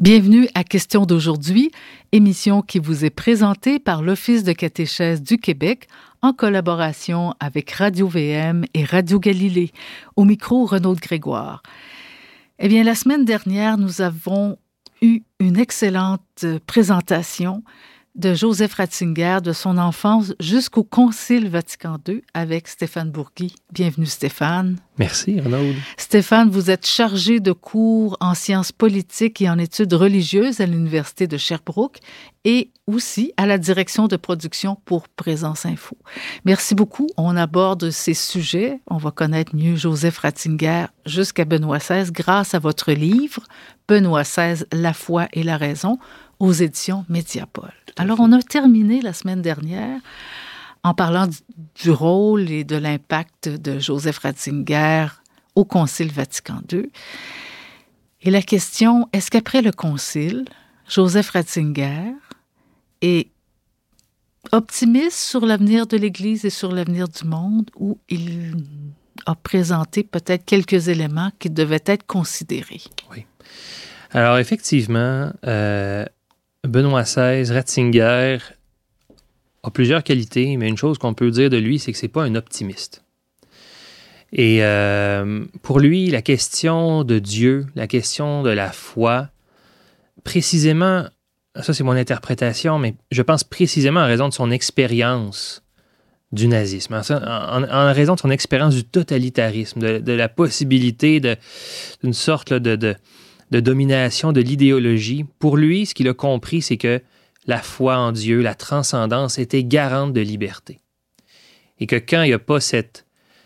Bienvenue à Question d'aujourd'hui, émission qui vous est présentée par l'Office de catéchèse du Québec en collaboration avec Radio-VM et Radio Galilée. Au micro, Renaud Grégoire. Eh bien, la semaine dernière, nous avons eu une excellente présentation de Joseph Ratzinger, de son enfance jusqu'au Concile Vatican II avec Stéphane Bourgui. Bienvenue Stéphane. Merci Renaud. Stéphane, vous êtes chargé de cours en sciences politiques et en études religieuses à l'Université de Sherbrooke et aussi à la direction de production pour Présence Info. Merci beaucoup. On aborde ces sujets. On va connaître mieux Joseph Ratzinger jusqu'à Benoît XVI grâce à votre livre « Benoît XVI, la foi et la raison » aux éditions Mediapol. Alors, on a terminé la semaine dernière en parlant du rôle et de l'impact de Joseph Ratzinger au Concile Vatican II. Et la question, est-ce qu'après le Concile, Joseph Ratzinger est optimiste sur l'avenir de l'Église et sur l'avenir du monde, ou il a présenté peut-être quelques éléments qui devaient être considérés? Oui. Alors, effectivement, Benoît XVI, Ratzinger, a plusieurs qualités, mais une chose qu'on peut dire de lui, c'est que c'est pas un optimiste. Et pour lui, la question de Dieu, la question de la foi, précisément, ça c'est mon interprétation, mais je pense précisément en raison de son expérience du nazisme, en raison de son expérience du totalitarisme, de la possibilité d'une sorte de domination de l'idéologie. Pour lui, ce qu'il a compris, c'est que la foi en Dieu, la transcendance, était garante de liberté. Et que quand il n'y a pas cette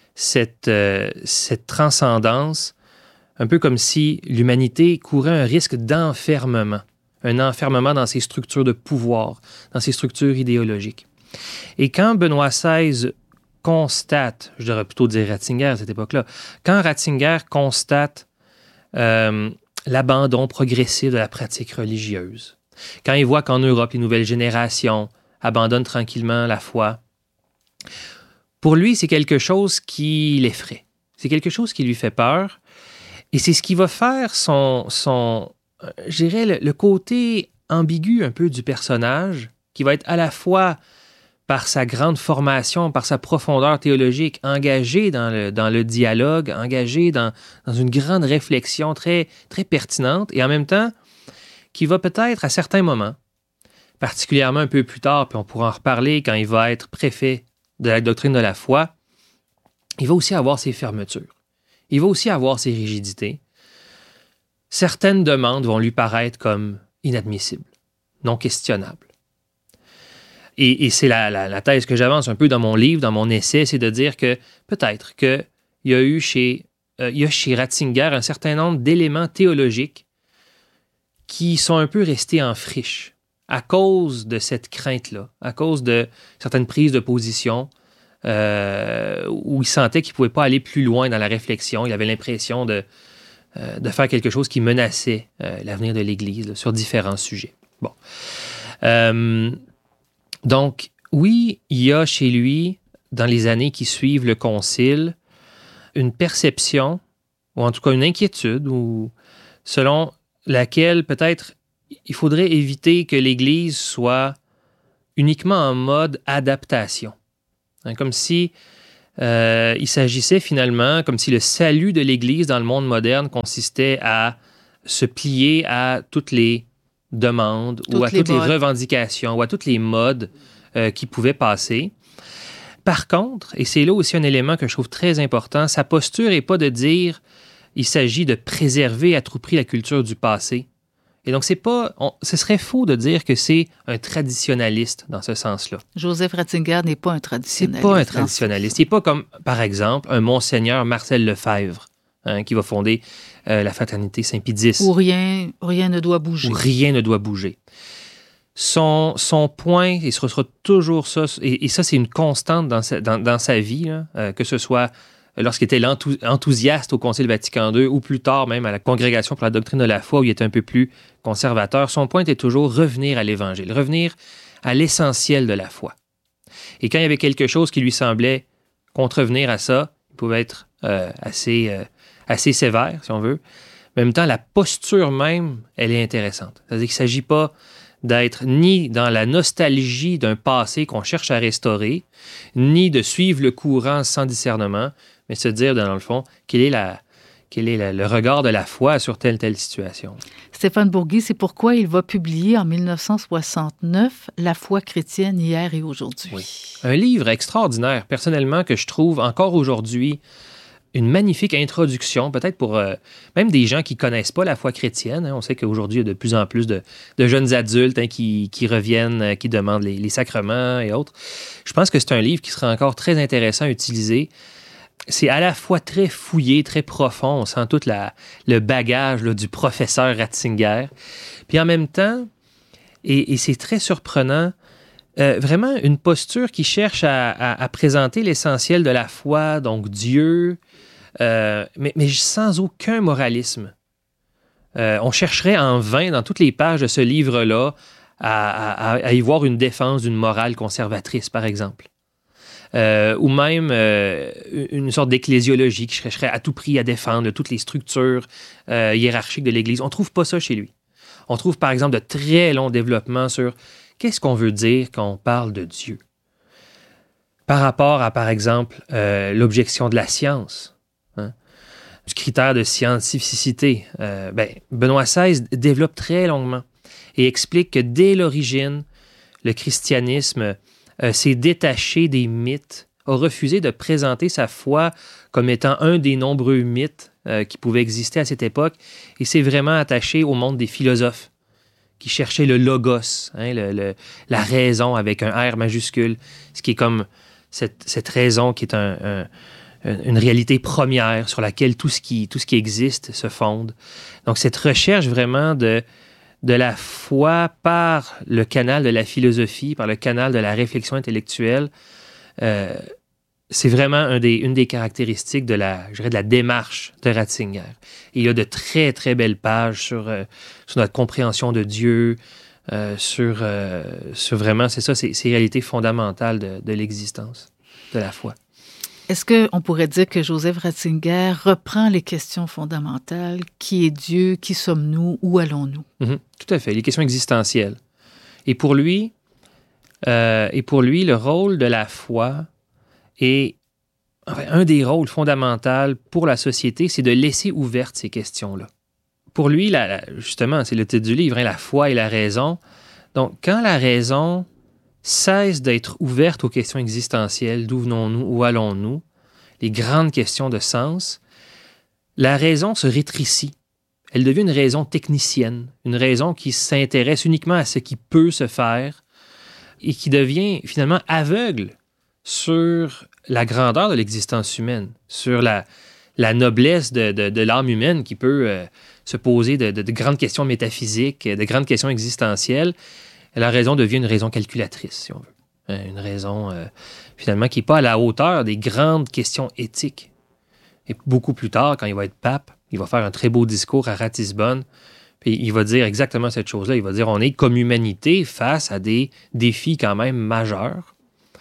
transcendance, un peu comme si l'humanité courait un risque d'enfermement, un enfermement dans ses structures de pouvoir, dans ses structures idéologiques. Et quand Benoît XVI constate, je devrais plutôt dire Ratzinger à cette époque-là, quand Ratzinger constate l'abandon progressif de la pratique religieuse, quand il voit qu'en Europe, les nouvelles générations abandonnent tranquillement la foi, pour lui, c'est quelque chose qui l'effraie. C'est quelque chose qui lui fait peur. Et c'est ce qui va faire je dirais, le côté ambigu un peu du personnage, qui va être à la fois par sa grande formation, par sa profondeur théologique, engagé dans le dialogue, engagé dans une grande réflexion très, très pertinente, et en même temps, qui va peut-être à certains moments, particulièrement un peu plus tard, puis on pourra en reparler quand il va être préfet de la doctrine de la foi, il va aussi avoir ses fermetures. Il va aussi avoir ses rigidités. Certaines demandes vont lui paraître comme inadmissibles, non questionnables. Et c'est la thèse que j'avance un peu dans mon livre, dans mon essai, c'est de dire que peut-être qu'il y a chez Ratzinger un certain nombre d'éléments théologiques qui sont un peu restés en friche à cause de cette crainte-là, à cause de certaines prises de position où il sentait qu'il ne pouvait pas aller plus loin dans la réflexion. Il avait l'impression de faire quelque chose qui menaçait l'avenir de l'Église là, sur différents sujets. Bon. Donc, oui, il y a chez lui, dans les années qui suivent le Concile, une perception, ou en tout cas une inquiétude, ou selon laquelle peut-être il faudrait éviter que l'Église soit uniquement en mode adaptation. Comme si il s'agissait finalement, comme si le salut de l'Église dans le monde moderne consistait à se plier à toutes les demandes ou à toutes les revendications ou à toutes les modes qui pouvaient passer. Par contre, et c'est là aussi un élément que je trouve très important, sa posture n'est pas de dire il s'agit de préserver à tout prix la culture du passé. Et donc, ce serait faux de dire que c'est un traditionnaliste dans ce sens-là. Joseph Ratzinger n'est pas un traditionnaliste. C'est pas un traditionnaliste. Il n'est pas comme, par exemple, un monseigneur Marcel Lefebvre, qui va fonder la fraternité Saint-Pédis. Où rien ne doit bouger. Où rien ne doit bouger. Son point, et ce sera toujours ça, et ça, c'est une constante dans sa vie, là, que ce soit lorsqu'il était enthousiaste au Concile Vatican II ou plus tard même à la Congrégation pour la doctrine de la foi où il était un peu plus conservateur, son point était toujours revenir à l'Évangile, revenir à l'essentiel de la foi. Et quand il y avait quelque chose qui lui semblait contrevenir à ça, il pouvait être assez sévère, si on veut, Mais en même temps, la posture même, elle est intéressante. C'est-à-dire qu'il ne s'agit pas d'être ni dans la nostalgie d'un passé qu'on cherche à restaurer, ni de suivre le courant sans discernement, mais se dire, dans le fond, quel est le regard de la foi sur telle situation. Stéphane Bourgui, c'est pourquoi il va publier en 1969 « La foi chrétienne hier et aujourd'hui ». Oui. Un livre extraordinaire, personnellement, que je trouve encore aujourd'hui une magnifique introduction, peut-être pour même des gens qui ne connaissent pas la foi chrétienne. On sait qu'aujourd'hui, il y a de plus en plus de jeunes adultes qui reviennent, qui demandent les sacrements et autres. Je pense que c'est un livre qui sera encore très intéressant à utiliser. C'est à la fois très fouillé, très profond. On sent tout le bagage là, du professeur Ratzinger. Puis en même temps, et c'est très surprenant, vraiment une posture qui cherche à présenter l'essentiel de la foi, donc Dieu, mais sans aucun moralisme. On chercherait en vain, dans toutes les pages de ce livre-là, à y voir une défense d'une morale conservatrice, par exemple. Ou même une sorte d'ecclésiologie qui chercherait à tout prix à défendre toutes les structures hiérarchiques de l'Église. On ne trouve pas ça chez lui. On trouve, par exemple, de très longs développements sur qu'est-ce qu'on veut dire quand on parle de Dieu. Par rapport à, par exemple, l'objection de la science, du critère de scientificité, Benoît XVI développe très longuement et explique que dès l'origine, le christianisme s'est détaché des mythes, a refusé de présenter sa foi comme étant un des nombreux mythes qui pouvaient exister à cette époque, et s'est vraiment attaché au monde des philosophes qui cherchaient le logos, la raison avec un R majuscule, ce qui est comme cette raison qui est une réalité première sur laquelle tout ce qui existe se fonde. Donc cette recherche vraiment de la foi par le canal de la philosophie, par le canal de la réflexion intellectuelle, c'est vraiment une des caractéristiques de la démarche de Ratzinger. Et il y a de très, très belles pages sur notre compréhension de Dieu, sur vraiment, c'est ça, ces réalités fondamentales de l'existence, de la foi. Est-ce qu'on pourrait dire que Joseph Ratzinger reprend les questions fondamentales? Qui est Dieu? Qui sommes-nous? Où allons-nous? Tout à fait, les questions existentielles. Et pour lui, le rôle de la foi est un des rôles fondamentaux pour la société, c'est de laisser ouvertes ces questions-là. Pour lui, justement, c'est le titre du livre, la foi et la raison. Donc, quand la raison cesse d'être ouverte aux questions existentielles, d'où venons-nous, où allons-nous, les grandes questions de sens, la raison se rétrécit. Elle devient une raison technicienne, une raison qui s'intéresse uniquement à ce qui peut se faire et qui devient finalement aveugle sur la grandeur de l'existence humaine, sur la noblesse de l'âme humaine qui peut se poser de grandes questions métaphysiques, de grandes questions existentielles. La raison devient une raison calculatrice, si on veut. Une raison, finalement, qui n'est pas à la hauteur des grandes questions éthiques. Et beaucoup plus tard, quand il va être pape, il va faire un très beau discours à Ratisbonne, puis il va dire exactement cette chose-là. Il va dire, on est comme humanité face à des défis quand même majeurs.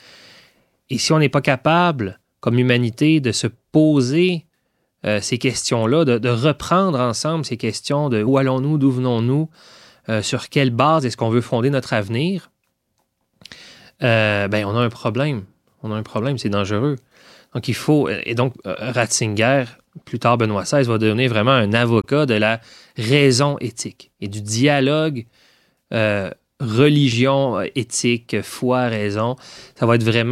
Et si on n'est pas capable, comme humanité, de se poser ces questions-là, de reprendre ensemble ces questions de où allons-nous, d'où venons-nous, sur quelle base est-ce qu'on veut fonder notre avenir, on a un problème. On a un problème, c'est dangereux. Donc, il faut... Et donc, Ratzinger, plus tard Benoît XVI, va devenir vraiment un avocat de la raison éthique et du dialogue religion, éthique, foi, raison. Ça va être vraiment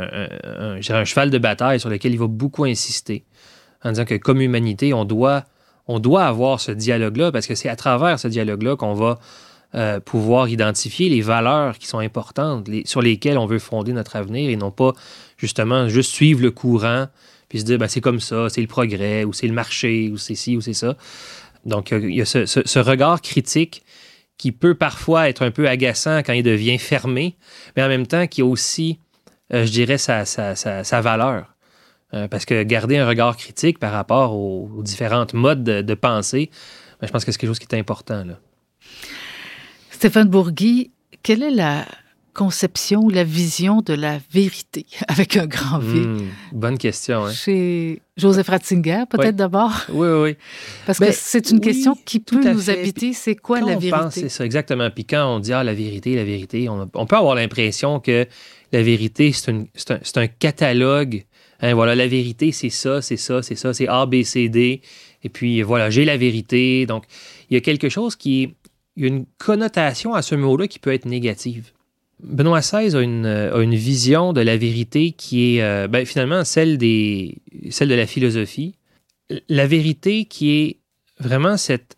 un cheval de bataille sur lequel il va beaucoup insister en disant que comme humanité, on doit avoir ce dialogue-là parce que c'est à travers ce dialogue-là qu'on va pouvoir identifier les valeurs qui sont importantes, sur lesquelles on veut fonder notre avenir et non pas justement juste suivre le courant puis se dire c'est comme ça, c'est le progrès ou c'est le marché ou c'est ci ou c'est ça. Donc il y a ce regard critique qui peut parfois être un peu agaçant quand il devient fermé, mais en même temps qui a aussi, je dirais, sa valeur. Parce que garder un regard critique par rapport aux différentes modes de pensée, je pense que c'est quelque chose qui est important, là. Stéphane Bourgui, quelle est conception ou la vision de la vérité, avec un grand V? Bonne question. Hein? Chez Joseph Ratzinger, peut-être d'abord? Oui. Parce que c'est une question qui peut nous habiter. C'est quoi la vérité? C'est ça, exactement. Puis quand on dit la vérité, on peut avoir l'impression que la vérité, c'est un catalogue. Hein, voilà, la vérité, c'est ça, c'est A, B, C, D. Et puis, voilà, j'ai la vérité. Donc, il y a quelque chose il y a une connotation à ce mot-là qui peut être négative. Benoît XVI a une vision de la vérité qui est finalement celle de la philosophie. La vérité qui est vraiment cette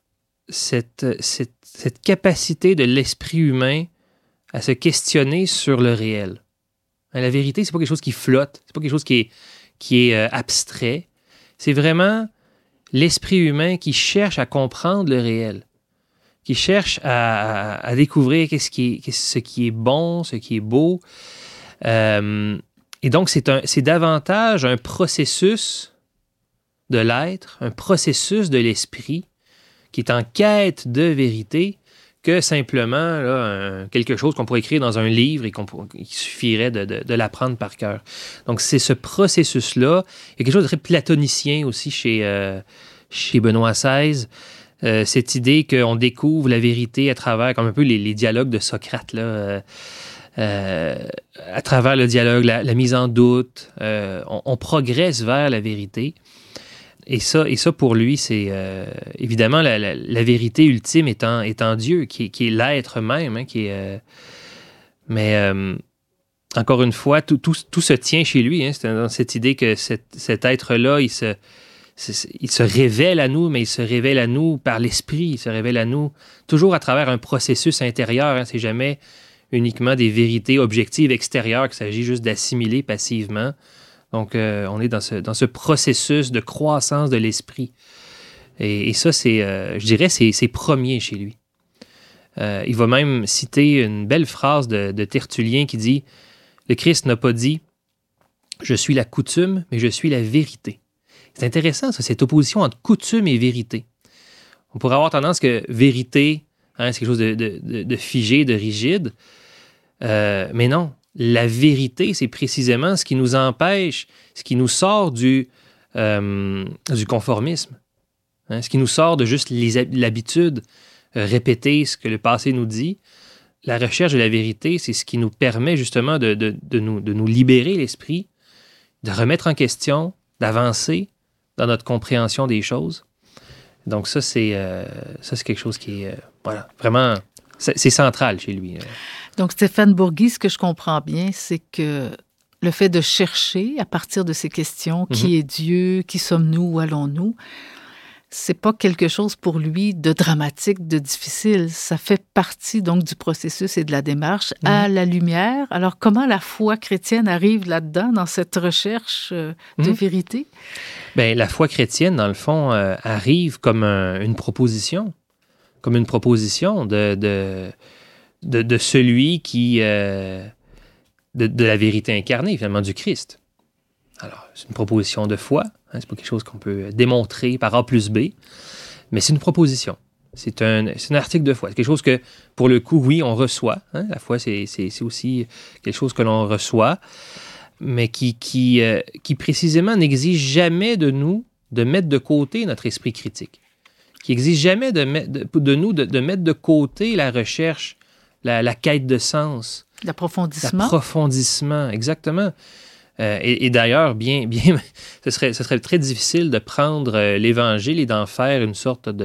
capacité de l'esprit humain à se questionner sur le réel. La vérité, c'est pas quelque chose qui flotte, c'est pas quelque chose qui est abstrait. C'est vraiment l'esprit humain qui cherche à comprendre le réel, qui cherche à découvrir ce qui est bon, ce qui est beau. Et donc, c'est davantage un processus de l'être, un processus de l'esprit qui est en quête de vérité que simplement quelque chose qu'on pourrait écrire dans un livre et qu'il suffirait de l'apprendre par cœur. Donc, c'est ce processus-là. Il y a quelque chose de très platonicien aussi chez Benoît XVI. Cette idée qu'on découvre la vérité à travers, comme un peu les dialogues de Socrate, là, à travers le dialogue, la mise en doute, on progresse vers la vérité. Et ça pour lui, c'est évidemment la vérité ultime étant Dieu, qui est l'être même, hein, mais encore une fois, tout se tient chez lui. Hein, c'est dans cette idée que cet être-là, il se révèle à nous, mais il se révèle à nous par l'esprit. Il se révèle à nous toujours à travers un processus intérieur. Hein. C'est jamais uniquement des vérités objectives extérieures qu'il s'agit juste d'assimiler passivement. Donc, on est dans ce processus de croissance de l'esprit. Et ça, je dirais, c'est premier chez lui. Il va même citer une belle phrase de Tertullien qui dit « Le Christ n'a pas dit « Je suis la coutume, mais je suis la vérité ». C'est intéressant, ça, cette opposition entre coutume et vérité. On pourrait avoir tendance que vérité, hein, c'est quelque chose de figé, de rigide. Mais non, la vérité, c'est précisément ce qui nous empêche, ce qui nous sort du conformisme. Hein, ce qui nous sort de juste l'habitude, répéter ce que le passé nous dit. La recherche de la vérité, c'est ce qui nous permet justement de nous libérer l'esprit, de remettre en question, d'avancer dans notre compréhension des choses. Donc ça, c'est quelque chose qui est vraiment, c'est central chez lui. Donc Stéphane Bourgui, ce que je comprends bien, c'est que le fait de chercher à partir de ces questions, qui est Dieu, qui sommes-nous, où allons-nous, c'est pas quelque chose pour lui de dramatique, de difficile. Ça fait partie donc du processus et de la démarche à la lumière. Alors, comment la foi chrétienne arrive là-dedans, dans cette recherche de vérité? Bien, la foi chrétienne, dans le fond, arrive comme une proposition. Comme une proposition de celui qui... de la vérité incarnée, finalement, du Christ. Alors, c'est une proposition de foi. Hein, c'est pas quelque chose qu'on peut démontrer par A plus B, mais c'est une proposition. C'est un article de foi. C'est quelque chose que, pour le coup, oui, on reçoit. Hein, la foi, c'est aussi quelque chose que l'on reçoit, mais qui précisément n'exige jamais de nous de mettre de côté notre esprit critique, qui exige jamais de nous de mettre de côté la recherche, la quête de sens. L'approfondissement, exactement. Et d'ailleurs, bien, ce serait très difficile de prendre l'Évangile et d'en faire une sorte